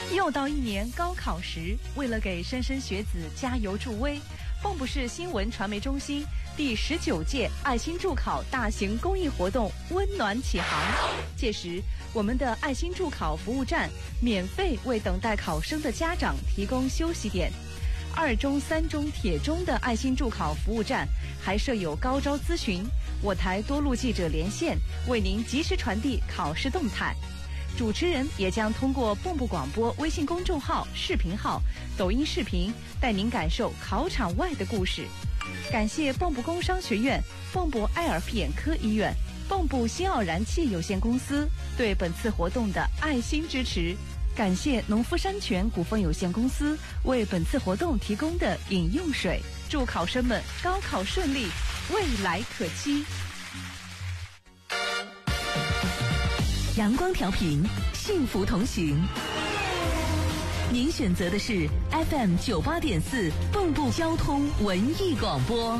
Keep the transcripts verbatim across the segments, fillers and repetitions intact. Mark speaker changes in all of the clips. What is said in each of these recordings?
Speaker 1: 又到一年高考时，为了给莘莘学子加油助威，蚌埠市新闻传媒中心第十九届爱心助考大型公益活动温暖启航。届时，我们的爱心助考服务站免费为等待考生的家长提供休息点。二中、三中、铁中的爱心助考服务站还设有高招咨询，我台多路记者连线，为您及时传递考试动态。主持人也将通过蚌埠广播微信公众号、视频号、抖音视频，带您感受考场外的故事。感谢蚌埠工商学院、蚌埠爱尔眼科医院、蚌埠新奥燃气有限公司对本次活动的爱心支持。感谢农夫山泉股份有限公司为本次活动提供的饮用水。祝考生们高考顺利，未来可期。
Speaker 2: 阳光调频，幸福同行。您选择的是 F M 九八点四蚌埠交通文艺广播。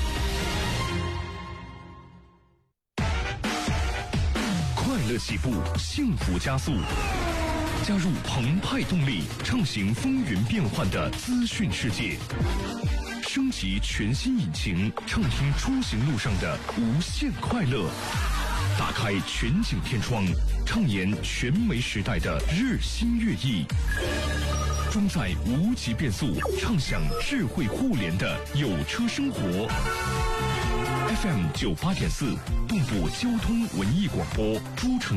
Speaker 3: 快乐起步，幸福加速。加入澎湃动力，畅行风云变幻的资讯世界。升级全新引擎，畅听出行路上的无限快乐。打开全景天窗，畅言全媒时代的日新月异。装载无极变速，畅享智慧互联的有车生活。F M 九八点四，蚌埠交通文艺广播，诸城。